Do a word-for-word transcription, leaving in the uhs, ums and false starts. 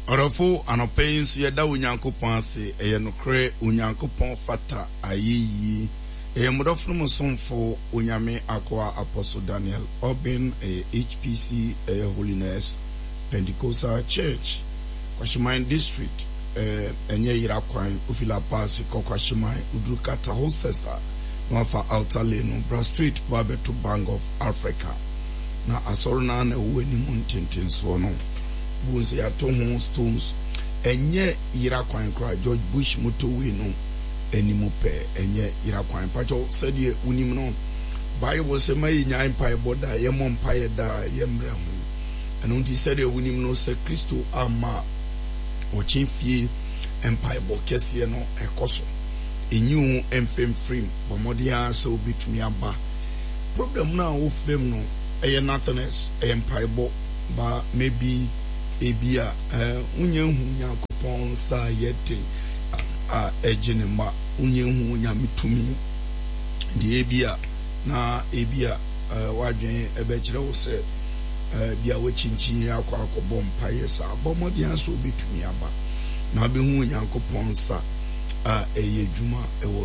Orofo anopen so yeda Onyankopon ase eye nokre Onyankopon fata ayeyi eye modofo musomfo Onyame akwa Apostle Daniel Obin e H P C e Holiness Pentecostal Church Kwashiman District eh enye yirakwan ofila pass Kwashiman udrukata hostessa Wafa Altale no Bra Street Babeto Bank of Africa na asorna na woni muntenten so no bunsi ya to stones enye yirakwan kra George Bush motorway no animu pe enye yirakwan pacho said ye unim no Bible say may nya empire border ye mo empire da ye mra hu and unti said ye unim no se Kristo ama o chimfie empire bo kese no ekoso enyu empem frame bomodia so bitumi aba problem na wo fem no eye nothingness empire bo ba maybe ebia eh unye hu Nyankopon sa yete a ejene ma unye hu Nyametumi de ebia na ebia wadwen ebe kire wo se eh bia wachinchin akwa akobom paye sa bomodian so bitumi aba na be hu Nyankopon sa a eye djuma ewo